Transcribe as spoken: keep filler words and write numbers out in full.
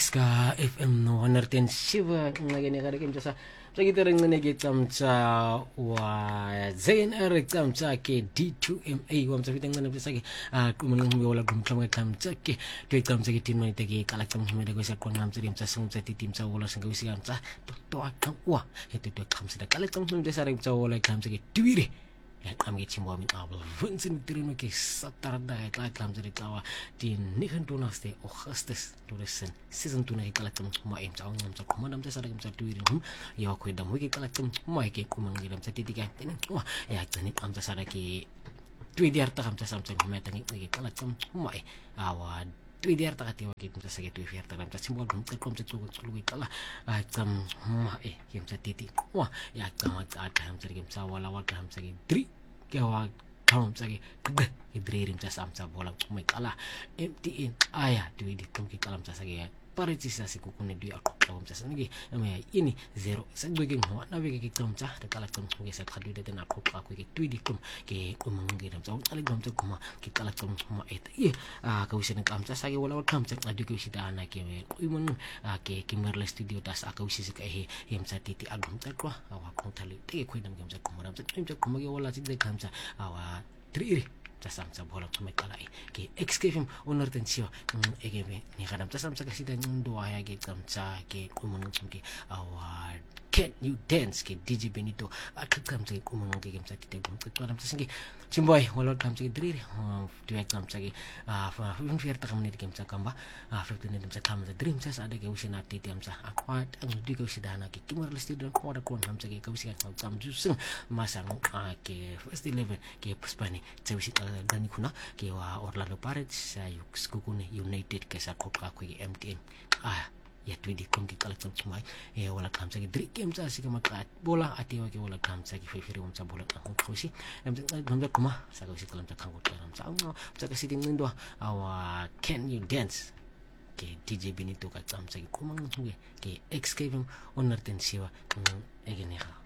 X ka F M no one oh seven ngake ne ke mtsa sa ke tere ngene ke tsamtsa wa Zen R tsamtsa ke D two M A wa mtsa fiteng ngene pesa ke a kumana ngwe wala kumtlama tsamtsa ke ke tsamtsa ke tinwa ite ke kala tsamtsa me ko sa kwana mtsa mtsa sungtsa titimtsa wala singa wisiga mtsa to akwa heto to tsamtsa kala tsamtsa mtsa sa mtsa wala tsamtsa ke tuire ya qamke chimwa mi abo vunsin tirino ke satarda ya tla tlamze de tlawa di nihentuna ste augustus to listen season tuna ke kala tlam ma em tsa ngam tsa komanda mtsa sa mtsa tuiri hum ya ko da mo ke kala tlam ma ke kumang ngira mtsa titika tene wa ya tsani amtsa sa ke tuidi arta mtsa sa mtsa meta ke kala tlam ma awa tuidi arta ka tiwa ke mtsa sa ke tuidi arta mtsa simbol mtsa kom tsa tsugo tsugo kala a tsam ma e ke mtsa titi wa ya tsama tsa ta mtsa ke mtsa wala wa ka mtsa ke tri ke wa kam mtsa ke kg idrerim tsa samtsa bola mai kala M T N aya tuidi kom ke kala mtsa sa ke pariti sa se kukune dia akho mtsa sa ngi ame ini zero sa gbege ngwa na bege ke tsamtsa de kala tsamtsa ke sa khadu de na akho ka ke tuidi kom ke kumangira mtsa uqale gomtsa kuma ke kala tsamtsa et ye a ka wisene kamtsa sa ke wala wa kamtsa adu ke usita ana ke kuimon ke ke merle studio tas aka usisi ka he yemtsa titi agumtsa kwa awa kontali te ke kwenda mtsa kuma mtsa mtsa kuma ke wala tsi kamtsa awa tri tsasamtsa bola tumekala ke excavation onortensiwa egebe ni gadam tsasamtsa kasida ndo aya ke tsamtsa ke kumun tsumke awa can you dance ke D J Benito akatsamtsa ke kumun ke gemtsa tite gum tsala mtsinge chimboy wala tsamtsa ke driri tu ya tsamtsa ke fa fun fierta kamne ke gemtsa kamba fa fun ne tsamtsa kamza dream tsa ada ke usina tite amsa akwat ang di ke usidana ke kimar listi don ko da ko tsamtsa ke usina tsamtsa sing masang ke first eleven ke spani tsawi dani kuna ke wa Orlando Pirates sa Skukune United ke sa kopka ko M T N ah ya twidi kom ke kala tsumai e wala kamsa ke drik game sa sika makat bola ati wa ke wala kamsa ke fefere um sa bola ang khosi nam nam kuma sa ko sikalam ta kango ta sa ang sa ka siting ndo awa can you dance ke D J Benito ka tsamsa ke kumang ke excavation onertensiwa e genera